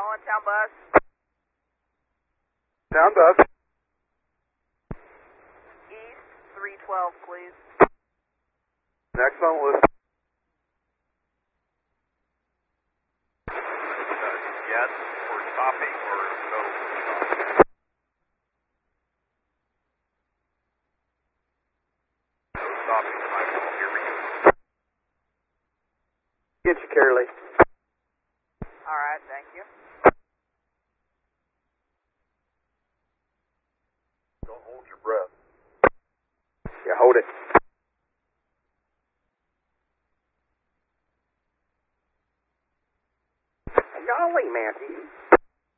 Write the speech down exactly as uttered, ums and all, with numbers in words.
calling town bus. Town bus. East three twelve, please. Next on the list. Yes, or stopping, or no stopping. No stopping, five call, here we go. Get you, Carolee. Alright, thank you. Don't hold your breath. Yeah, hold it.